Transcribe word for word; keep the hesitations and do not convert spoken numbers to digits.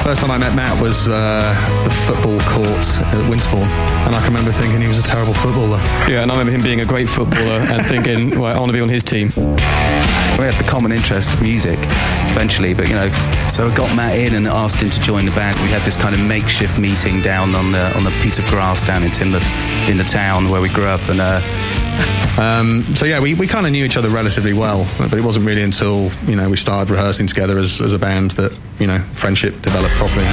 First time I met Matt was uh, the football court at Winterbourne, and I can remember thinking he was a terrible footballer. Yeah, and I remember him being a great footballer and thinking, well, I want to be on his team. We had the common interest of music eventually, but you know, so I got Matt in and asked him to join the band. We had this kind of makeshift meeting down on the on the piece of grass down in Teignmouth, in the town where we grew up, and uh, um, so yeah, we, we kind of knew each other relatively well, but it wasn't really until you know we started rehearsing together as, as a band that you know friendship developed properly.